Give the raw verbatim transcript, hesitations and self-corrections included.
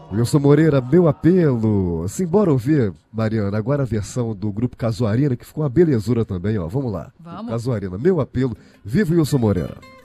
Wilson Moreira, meu apelo. Simbora ouvir, Mariana, agora a versão do grupo Casuarina, que ficou uma belezura também, ó. Vamos lá. Vamos. Casuarina, meu apelo. Viva Wilson Moreira.